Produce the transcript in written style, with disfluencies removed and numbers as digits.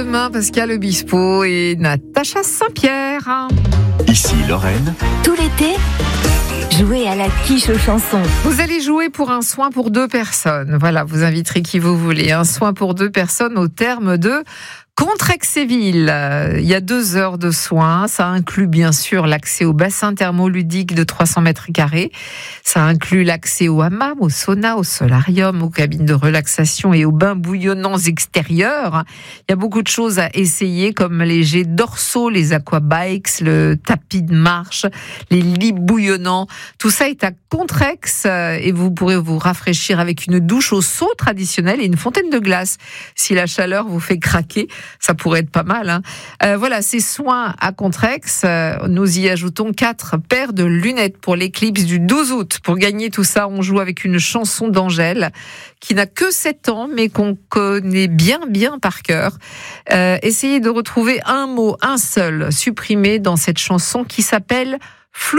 demain, Pascal Obispo et Natacha Saint-Pierre. Ici Lorraine. Tout l'été, jouez à la quiche aux chansons. Vous allez jouer pour un soin pour 2 personnes. Voilà, vous inviterez qui vous voulez. Un soin pour 2 personnes au terme de Contrexéville. Il y a 2 heures de soins. Ça inclut bien sûr l'accès au bassin thermoludique de 300 mètres carrés. Ça inclut l'accès au hammam, au sauna, au solarium, aux cabines de relaxation et aux bains bouillonnants extérieurs. Il y a beaucoup de choses à essayer comme les jets dorsaux, les aquabikes, le tapis de marche, les lits bouillonnants. Tout ça est à Contrex et vous pourrez vous rafraîchir avec une douche au seau traditionnel et une fontaine de glace. Si la chaleur vous fait craquer, ça pourrait être pas mal. Voilà, ces soins à Contrex. Nous y ajoutons 4 paires de lunettes pour l'éclipse du 12 août. Pour gagner tout ça, on joue avec une chanson d'Angèle qui n'a que 7 ans, mais qu'on connaît bien par cœur. Essayez de retrouver un mot, un seul, supprimé dans cette chanson qui s'appelle